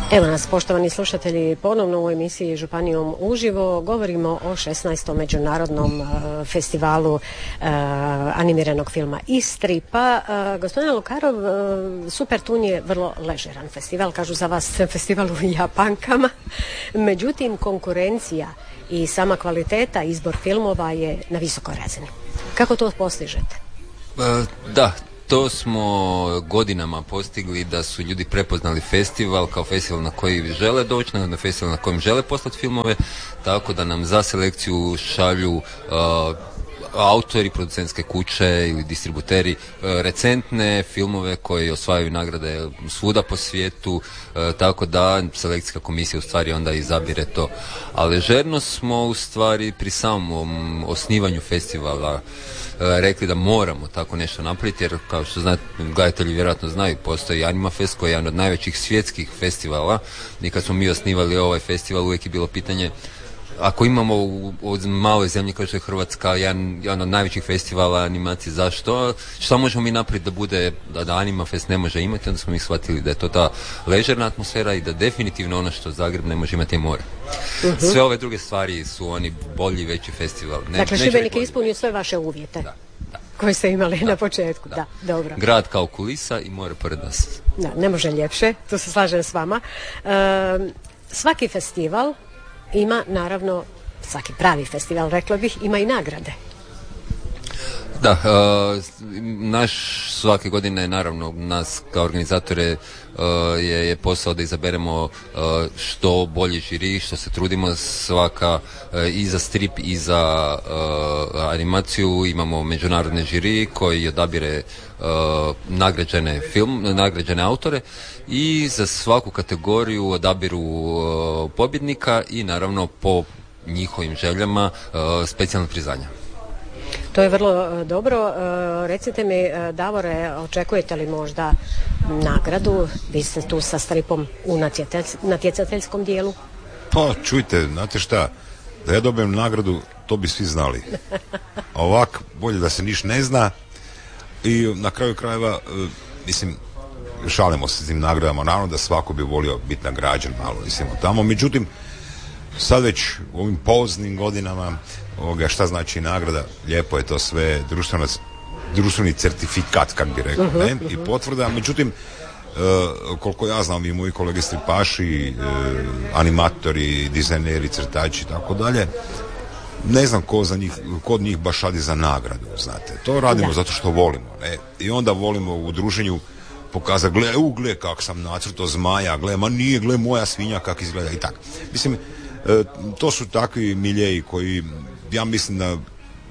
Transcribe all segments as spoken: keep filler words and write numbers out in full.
Evo nas, poštovani slušatelji, ponovno u emisiji Županijom uživo. Govorimo o šesnaestom međunarodnom uh, festivalu uh, animiranog filma i stripa. Uh, gospodine Lukarov, uh, Super Tun je vrlo ležeran festival, kažu za vas festival u Japankama. Međutim, konkurencija i sama kvaliteta, izbor filmova je na visokoj razini. Kako to postižete? Uh, da, to smo godinama postigli, da su ljudi prepoznali festival kao festival na koji žele doći, na festival na kojem žele poslati filmove, tako da nam za selekciju šalju uh, autori, producentske kuće ili distributeri uh, recentne filmove koji osvajaju nagrade svuda po svijetu, uh, tako da selekcijska komisija u stvari onda izabire to. A ležerno smo u stvari pri samom osnivanju festivala rekli da moramo tako nešto napraviti, jer kao što znate, gledatelji vjerojatno znaju, postoji Animafest koji je jedan od najvećih svjetskih festivala, i kad smo mi osnivali ovaj festival uvijek je bilo pitanje, ako imamo u, u maloj zemlji kao što je Hrvatska jedan, jedan od najvećih festivala animacije, zašto? Šta možemo mi napraviti da bude, da, da Animafest ne može imati? Onda smo mi shvatili da je to ta ležerna atmosfera i da definitivno ono što Zagreb ne može imati je more. Uh-huh. Sve ove druge stvari su oni bolji, veći festival. Ne, dakle, Šibenik je ispunio sve vaše uvjete. Da. Da. Koje ste imali da. na početku. Da. Da. Da, dobro. Grad kao kulisa i more pored nas. Da, ne može ljepše, to se slažem s vama. E, svaki festival ima, naravno, svaki pravi festival, rekla bih, ima i nagrade. Da, uh, naš svake godine, naravno, nas kao organizatore uh, je, je posao da izaberemo uh, što bolji žiri, što se trudimo svaka uh, i za strip i za uh, animaciju. Imamo međunarodne žiri koji odabire uh, nagrađene film, nagrađene autore, i za svaku kategoriju odabiru uh, pobjednika i naravno po njihovim željama uh, specijalne priznanja. To je vrlo dobro. Recite mi, Davore, očekujete li možda nagradu? Vi ste tu sa stripom u natjecateljskom dijelu. Pa, čujte, znate šta, da ja dobijem nagradu, to bi svi znali. A ovak, bolje da se niš ne zna. I na kraju krajeva, mislim, šalimo se s tim nagradama. Naravno da svako bi volio biti nagrađen malo, mislim, tamo. Međutim, sad već u ovim poznim godinama, ovoga, šta znači nagrada, lijepo je to sve, društveno, društveni certifikat, kak bi rekao, uh-huh, ne? Uh-huh. I potvrda. Međutim, uh, koliko ja znam, i moji kolege stripaši, uh, animatori, dizajneri, crtači i tako dalje, ne znam ko za njih, ko od njih baš radi za nagradu, znate. To radimo da. Zato što volimo, ne? I onda volimo u druženju pokazati, gle, u, gle, kak sam nacrtao zmaja, gle, ma nije, gle, moja svinja kak izgleda i tako. Mislim, uh, to su takvi miljeji koji, ja mislim da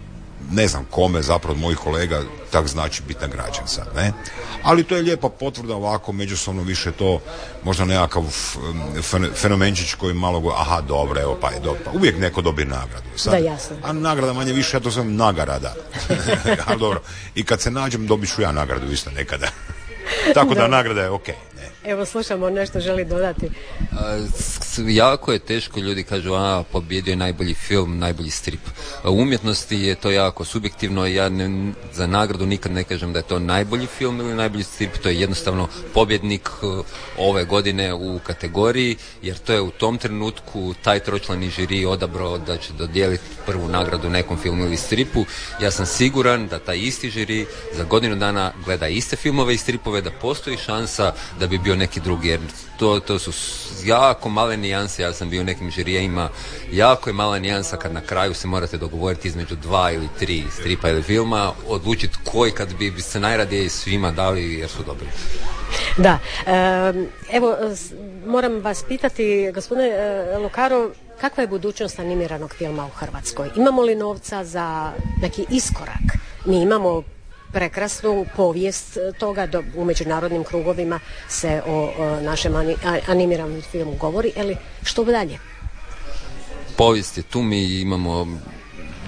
ne znam kome zapravo od mojih kolega tak znači biti nagrađen sad, ne? Ali to je lijepa potvrda, ovako međusobno više to možda nekakav fenomenčić koji malo go, aha, dobro, evo, pa je dobro, pa uvijek neko dobije nagradu. Sad, da, jasno. A nagrada manje više, ja to zovem nagarada. Ali dobro, i kad se nađem dobit ću ja nagradu isto nekada. Tako da, da nagrada je okej. Okay. Evo, slušamo, nešto želi dodati. A, jako je teško, ljudi kažu, a, pobjedio je najbolji film, najbolji strip. A, u umjetnosti je to jako subjektivno, ja ne, za nagradu nikad ne kažem da je to najbolji film ili najbolji strip, to je jednostavno pobjednik uh, ove godine u kategoriji, jer to je u tom trenutku taj tročlani žiri odabrao da će dodijeliti prvu nagradu nekom filmu ili stripu. Ja sam siguran da taj isti žiri za godinu dana gleda iste filmove i stripove, da postoji šansa da bi bio neki drugi, jer to, to su jako male nijanse. Ja sam bio u nekim žirijima, jako je mala nijansa kad na kraju se morate dogovoriti između dva ili tri stripa ili filma, odlučiti koji kad bi, bi se najradije svima dali jer su dobri. Da, evo, moram vas pitati, gospodine Lukarov, kakva je budućnost animiranog filma u Hrvatskoj? Imamo li novca za neki iskorak? Mi imamo prekrasnu povijest toga, do, u međunarodnim krugovima se o, o našem ani, animiranom filmu govori, ali što dalje? Povijest je tu, mi imamo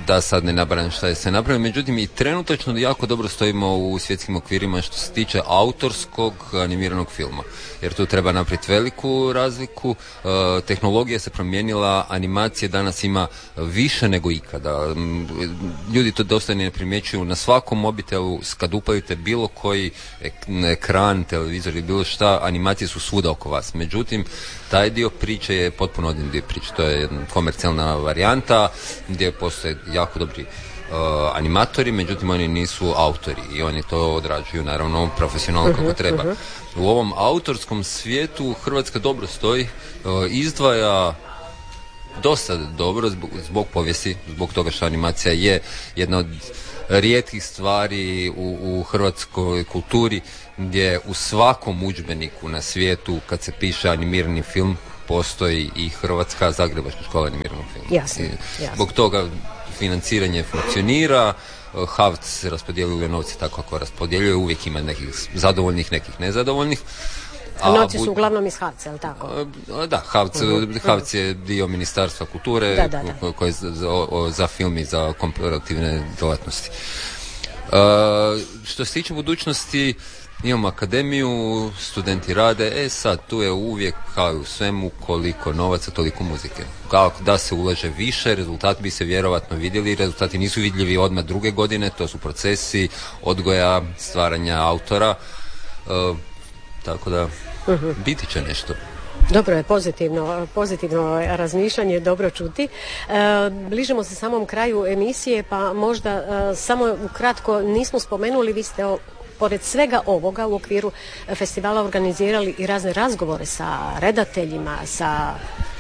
da sad ne nabrajam šta je sve napravljeno, međutim i trenutačno jako dobro stojimo u svjetskim okvirima što se tiče autorskog animiranog filma, jer tu treba napraviti veliku razliku. E, tehnologija se promijenila, animacije danas ima više nego ikada. Ljudi to dosta ne primjećuju, na svakom mobitelu kad upalite bilo koji ekran, televizor ili bilo šta, animacije su svuda oko vas. Međutim, taj dio priče je potpuno odin dio priče. To je jedna komercijalna varijanta gdje postoje jako dobri uh, animatori, međutim oni nisu autori i oni to odrađuju naravno profesionalno kako treba. U ovom autorskom svijetu Hrvatska dobro stoji, uh, izdvaja dosta dobro zbog, zbog povijesti, zbog toga što animacija je jedna od rijetkih stvari u, u hrvatskoj kulturi gdje u svakom udžbeniku na svijetu kad se piše animirani film postoji i Hrvatska Zagrebačka škola animiranog filma. Jasno, jasno. Zbog toga financiranje funkcionira, H A V C se raspodjeljuje novce tako kako raspodjeljuje, uvijek ima nekih zadovoljnih, nekih nezadovoljnih. A novci su uglavnom iz H A V C, je li tako? Da, H A V C, uh-huh. H A V C je dio Ministarstva kulture da, da, da. koji je za, za, za film i za komparativne djelatnosti. Uh, što se tiče budućnosti, imamo akademiju, studenti rade, e sad tu je uvijek kao i u svemu koliko novaca, toliko muzike. Kao da se ulaže više, rezultati bi se vjerovatno vidjeli, rezultati nisu vidljivi odmah druge godine, to su procesi odgoja, stvaranja autora, uh, tako da uh-huh. biti će nešto. Dobro je, pozitivno, pozitivno razmišljanje, dobro čuti. E, bližimo se samom kraju emisije, pa možda e, samo ukratko nismo spomenuli, vi ste o, pored svega ovoga u okviru festivala organizirali i razne razgovore sa redateljima, sa...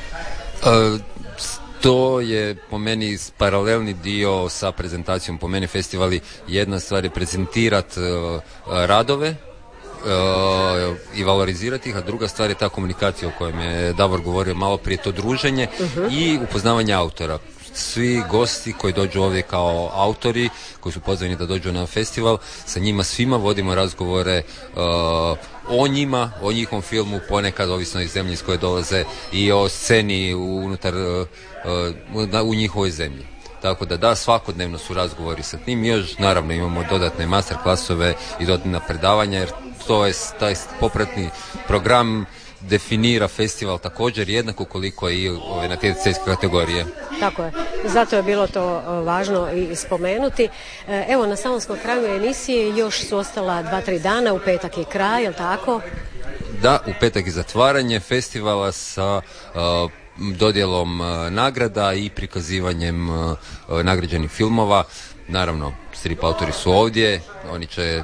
E, to je po meni paralelni dio sa prezentacijom. Po meni festivali jedna stvar je prezentirati e, radove, Uh, i valorizirati ih, a druga stvar je ta komunikacija o kojem je Davor govorio malo prije, to druženje uh-huh. i upoznavanje autora. Svi gosti koji dođu ovdje kao autori, koji su pozvani da dođu na festival, sa njima svima vodimo razgovore uh, o njima, o njihovom filmu, ponekad ovisno iz zemlje iz koje dolaze, i o sceni unutar uh, uh, u njihovoj zemlji. Tako da da, svakodnevno su razgovori sa tim. Još naravno imamo dodatne master klasove i dodatna predavanja, jer to je taj popratni program definira festival također jednako koliko i ove natjecateljske kategorije. Tako je, zato je bilo to važno i spomenuti. Evo, na samom smo kraju emisije, još su ostala dva, tri dana, u petak je kraj, je li tako? Da, u petak je zatvaranje festivala sa uh, dodjelom uh, nagrada i prikazivanjem uh, nagrađenih filmova. Naravno, strip autori su ovdje, oni će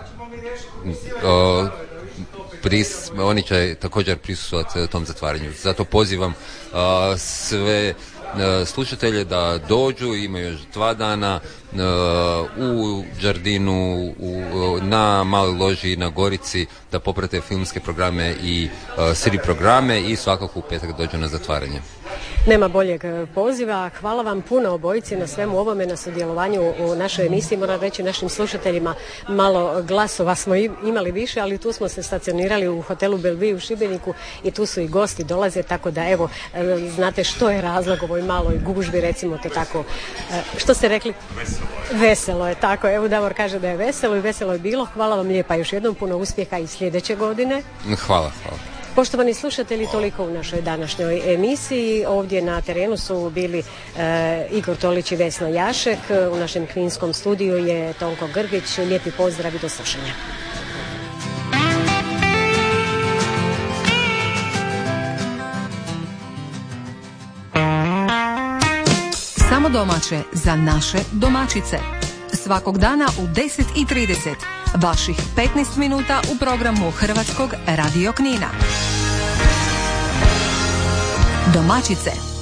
uh, pris, oni će također prisustvovati tom zatvaranju. Zato pozivam uh, sve uh, slušatelje da dođu, imaju još dva dana uh, u Đardinu, u, na Maloj loži, na Gorici, da poprate filmske programe i uh, sri programe i svakako u petak dođu na zatvaranje. Nema boljeg poziva. Hvala vam puno obojici na svemu ovome, na sudjelovanju u našoj emisiji. Moram reći našim slušateljima, malo glasova smo imali više, ali tu smo se stacionirali u hotelu Bellevue u Šibeniku i tu su i gosti dolaze, tako da evo, znate što je razlog ovoj maloj gužbi, recimo to tako. Što ste rekli? Veselo je. Veselo je, tako. Evo Davor kaže da je veselo i veselo je bilo. Hvala vam lijepa, još jednom puno uspjeha i sljedeće godine. Hvala, hvala. Poštovani slušatelji, toliko u našoj današnjoj emisiji. Ovdje na terenu su bili e, Igor Tolić i Vesna Jašek. U našem kninskom studiju je Tonko Grgić. Lijepi pozdrav i do slušanja. Samo domaće za naše domaćice. Svakog dana u deset i trideset. Vaših petnaest minuta u programu Hrvatskog radio Knina. Domaćice.